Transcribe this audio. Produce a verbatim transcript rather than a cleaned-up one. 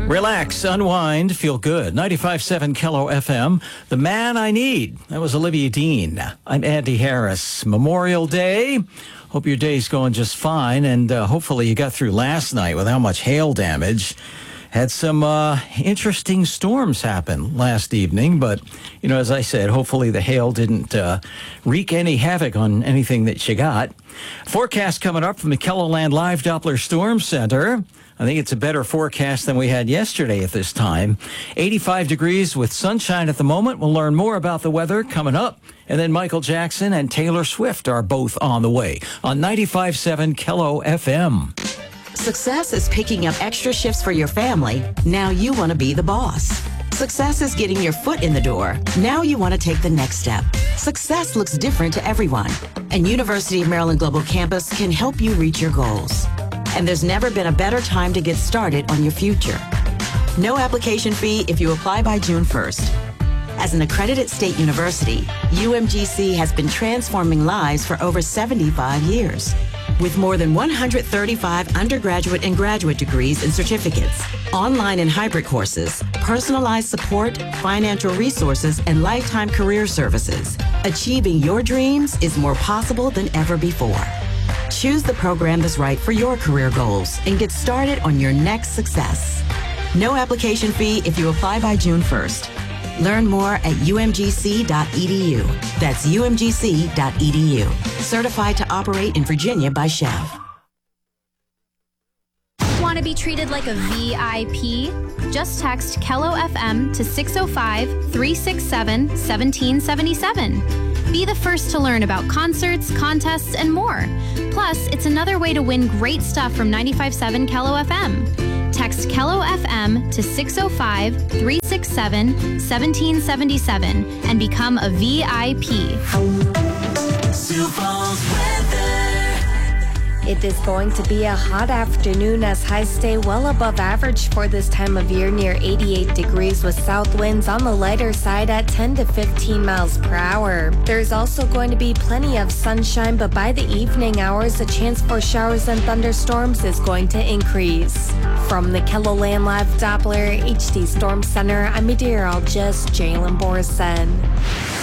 Relax, unwind, feel good. ninety-five point seven Kello F M. The man I need. That was Olivia Dean. I'm Andy Harris. Memorial Day. Hope your day's going just fine. And uh, hopefully you got through last night without much hail damage. Had some uh, interesting storms happen last evening. But, you know, as I said, hopefully the hail didn't uh, wreak any havoc on anything that you got. Forecast coming up from the KELOLAND Live Doppler Storm Center. I think it's a better forecast than we had yesterday at this time. eighty-five degrees with sunshine at the moment. We'll learn more about the weather coming up. And then Michael Jackson and Taylor Swift are both on the way on ninety-five point seven Kello F M. Success is picking up extra shifts for your family. Now you want to be the boss. Success is getting your foot in the door. Now you want to take the next step. Success looks different to everyone. And University of Maryland Global Campus can help you reach your goals. And there's never been a better time to get started on your future. No application fee if you apply by June first. As an accredited state university, U M G C has been transforming lives for over seventy-five years. With more than one hundred thirty-five undergraduate and graduate degrees and certificates, online and hybrid courses, personalized support, financial resources, and lifetime career services, achieving your dreams is more possible than ever before. Choose the program that's right for your career goals and get started on your next success. No application fee if you apply by June first. Learn more at U M G C dot E D U. That's U M G C dot E D U. Certified to operate in Virginia by Chev. Want to be treated like a V I P? Just text Kello F M to six oh five, three six seven, one seven seven seven. Be the first to learn about concerts, contests, and more. Plus, it's another way to win great stuff from ninety-five point seven Kello F M. Text Kello F M to six oh five, three six seven, one seven seven seven and become a V I P. It is going to be a hot afternoon as highs stay well above average for this time of year, near eighty-eight degrees with south winds on the lighter side at ten to fifteen miles per hour. There's also going to be plenty of sunshine, but by the evening hours, the chance for showers and thunderstorms is going to increase. From the KELOLAND Live Doppler H D Storm Center, I'm meteorologist Jalen Borson.